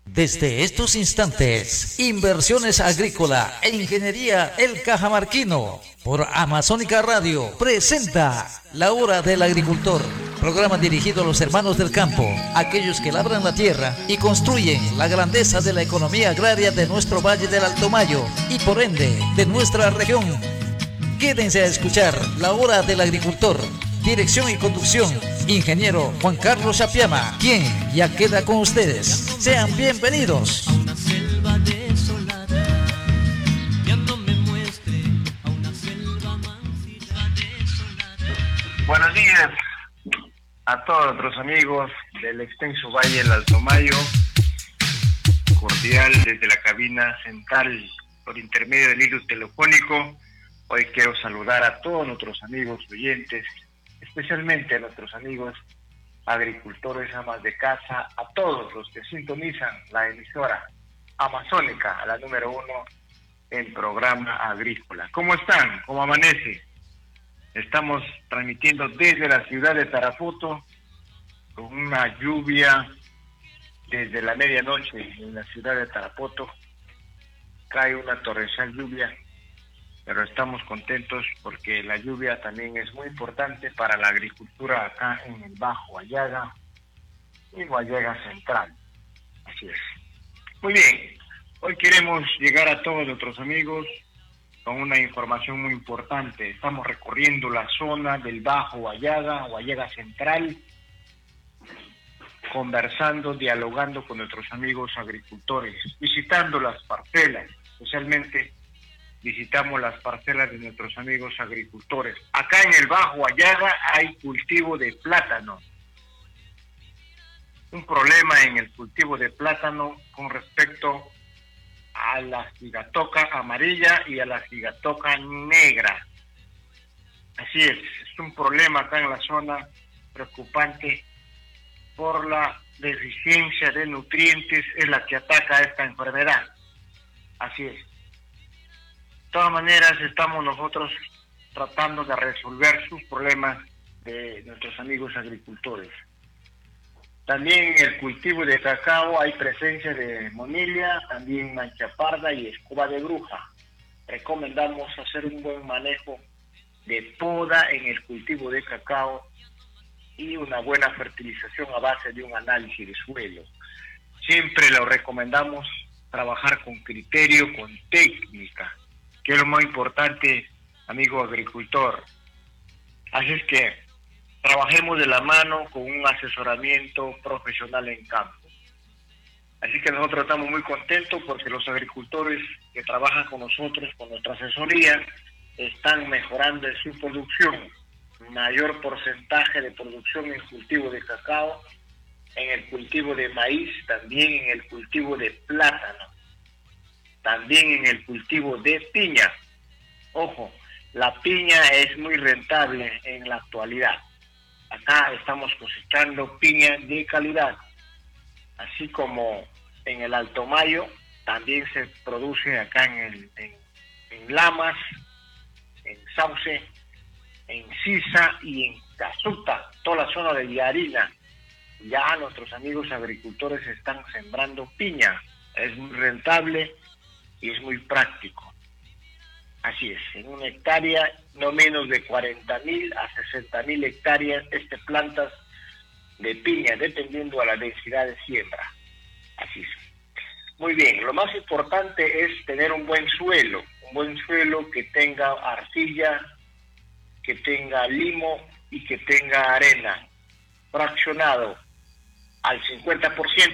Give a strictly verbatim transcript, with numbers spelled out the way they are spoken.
Desde estos instantes, Inversiones Agrícola e Ingeniería El Cajamarquino, por Amazónica Radio, presenta La Hora del Agricultor, programa dirigido a los hermanos del campo, aquellos que labran la tierra y construyen la grandeza de la economía agraria de nuestro Valle del Alto Mayo y por ende de nuestra región. Quédense a escuchar La Hora del Agricultor. Dirección y conducción, ingeniero Juan Carlos Chapiama, quien ya queda con ustedes. Sean bienvenidos. Buenos días a todos nuestros amigos del extenso Valle del Alto Mayo. Cordial desde la cabina central por intermedio del hilo telefónico. Hoy quiero saludar a todos nuestros amigos oyentes, especialmente a nuestros amigos agricultores, amas de casa, a todos los que sintonizan la emisora amazónica, a la número uno en programa agrícola. ¿Cómo están? ¿Cómo amanece? Estamos transmitiendo desde la ciudad de Tarapoto con una lluvia desde la medianoche en la ciudad de Tarapoto. Cae una torrencial lluvia, pero estamos contentos porque la lluvia también es muy importante para la agricultura acá en el Bajo Huallaga y Huallaga Central. Así es. Muy bien, hoy queremos llegar a todos nuestros amigos con una información muy importante. Estamos recorriendo la zona del Bajo Huallaga, Huallaga Central, conversando, dialogando con nuestros amigos agricultores, visitando las parcelas, especialmente visitamos las parcelas de nuestros amigos agricultores. Acá en el Bajo Huallaga hay cultivo de plátano. Un problema en el cultivo de plátano con respecto a la cigatoca amarilla y a la cigatoca negra. Así es, es un problema acá en la zona preocupante por la deficiencia de nutrientes, es la que ataca esta enfermedad. Así es. De todas maneras, estamos nosotros tratando de resolver sus problemas de nuestros amigos agricultores. También en el cultivo de cacao hay presencia de monilla, también mancha parda y escoba de bruja. Recomendamos hacer un buen manejo de poda en el cultivo de cacao y una buena fertilización a base de un análisis de suelo. Siempre lo recomendamos trabajar con criterio, con técnica, que es lo más importante, amigo agricultor. Así es que trabajemos de la mano con un asesoramiento profesional en campo. Así que nosotros estamos muy contentos porque los agricultores que trabajan con nosotros, con nuestra asesoría, están mejorando en su producción. Mayor porcentaje de producción en el cultivo de cacao, en el cultivo de maíz, también en el cultivo de plátano, también en el cultivo de piña. Ojo, la piña es muy rentable en la actualidad. Acá estamos cosechando piña de calidad, así como en el Alto Mayo, también se produce acá en, el, en, en Lamas, en Sauce, en Sisa y en Casuta, toda la zona de Yarina. Ya nuestros amigos agricultores están sembrando piña, es muy rentable y es muy práctico. Así es, en una hectárea no menos de cuarenta mil a sesenta mil hectáreas este plantas de piña, dependiendo a la densidad de siembra. Así es. Muy bien, lo más importante es tener un buen suelo, un buen suelo que tenga arcilla, que tenga limo y que tenga arena, fraccionado al cincuenta por ciento